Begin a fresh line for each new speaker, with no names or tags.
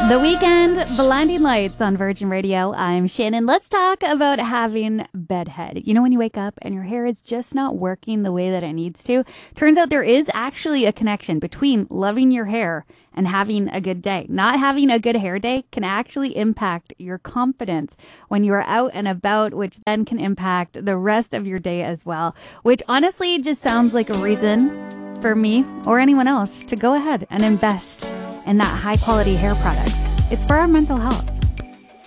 The Weekend, Blinding Lights on Virgin Radio. I'm Shannon. Let's talk about having bedhead. You know, when you wake up and your hair is just not working the way that it needs to? Turns out there is actually a connection between loving your hair and having a good day. Not having a good hair day can actually impact your confidence when you are out and about, which then can impact the rest of your day as well, which honestly just sounds like a reason for me or anyone else to go ahead and invest in that high quality hair products. It's for our mental health.